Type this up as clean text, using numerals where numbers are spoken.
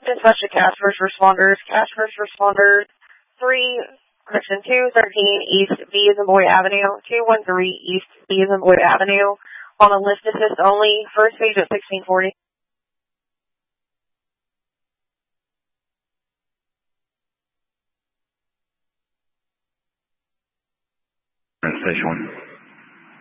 Dispatch to Cash First Responders. Cash First Responders 213 East B as in Boy Avenue, 213 East B as in Boy Avenue. On a lift assist only, first page at 1640. Station 1.